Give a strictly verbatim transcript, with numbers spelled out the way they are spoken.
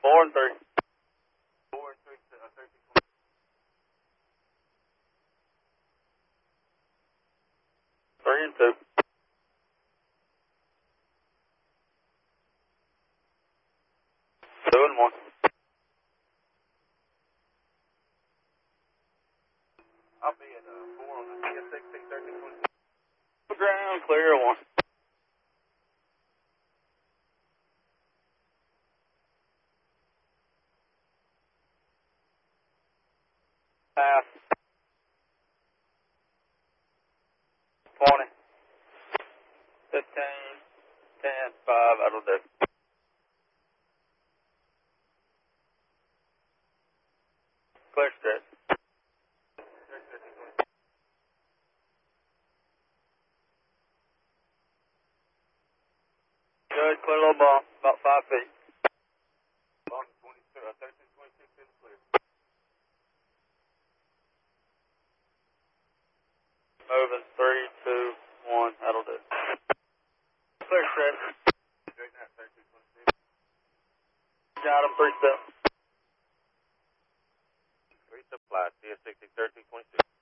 Four and three. Four and three, uh, thirteen. Three and two. Two and one. I'll be at uh, four on the T S sixteen, thirteen, twenty-six. Ground clear one. Pass. Twenty. Fifteen. Ten. Five. That'll do. Clear stretch. Good. Clear little bump. About five feet. On twenty-two, uh, thirteen, twenty-six in the clear. Moving. Three, two, one. That'll do. Clear stretch. Straighten out, thirteen, twenty-six. Got him. Three step. Three supply, T S sixteen, thirteen, twenty-six.